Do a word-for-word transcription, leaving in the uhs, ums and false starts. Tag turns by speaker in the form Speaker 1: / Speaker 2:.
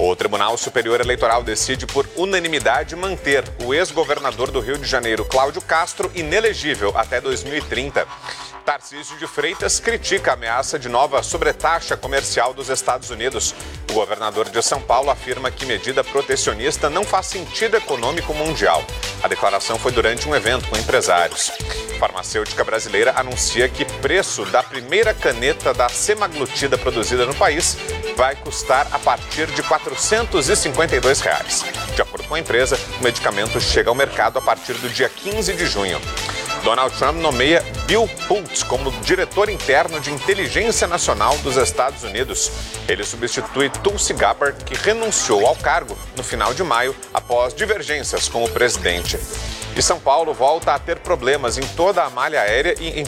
Speaker 1: O Tribunal Superior Eleitoral decide por unanimidade manter o ex-governador do Rio de Janeiro, Cláudio Castro, inelegível até dois mil e trinta. Tarcísio de Freitas critica a ameaça de nova sobretaxa comercial dos Estados Unidos. O governador de São Paulo afirma que medida protecionista não faz sentido econômico mundial. A declaração foi durante um evento com empresários. A farmacêutica brasileira anuncia que preço da primeira caneta da semaglutida produzida no país vai custar a partir de quatrocentos e cinquenta e dois reais. De acordo com a empresa, o medicamento chega ao mercado a partir do dia quinze de junho. Donald Trump nomeia Bill Pulte como diretor interno de inteligência nacional dos Estados Unidos. Ele substitui Tulsi Gabbard, que renunciou ao cargo no final de maio após divergências com o presidente. E São Paulo volta a ter problemas em toda a malha aérea e em